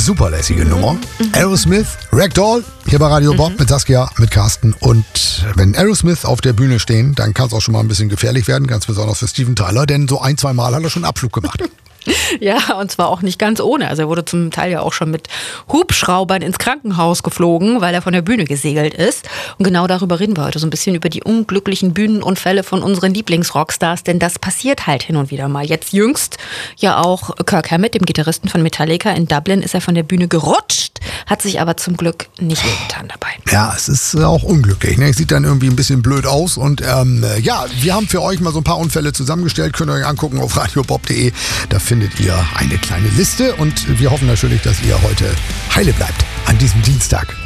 super lässige Nummer. Aerosmith, Ragdoll, hier bei Radio Bob mit Saskia, mit Carsten. Und wenn Aerosmith auf der Bühne stehen, dann kann es auch schon mal ein bisschen gefährlich werden, ganz besonders für Steven Tyler, denn so 1-2 Mal hat er schon Abflug gemacht. Ja, und zwar auch nicht ganz ohne. Also er wurde zum Teil ja auch schon mit Hubschraubern ins Krankenhaus geflogen, weil er von der Bühne gesegelt ist. Und genau darüber reden wir heute, so ein bisschen über die unglücklichen Bühnenunfälle von unseren Lieblingsrockstars, denn das passiert halt hin und wieder mal. Jetzt jüngst ja auch Kirk Hammett, dem Gitarristen von Metallica in Dublin, ist er von der Bühne gerutscht, hat sich aber zum Glück nicht wehgetan dabei. Ja, es ist auch unglücklich. Ne? Sieht dann irgendwie ein bisschen blöd aus. Und ja, wir haben für euch mal so ein paar Unfälle zusammengestellt. Könnt ihr euch angucken auf radiobob.de. Da findet ihr eine kleine Liste. Und wir hoffen natürlich, dass ihr heute heile bleibt an diesem Dienstag.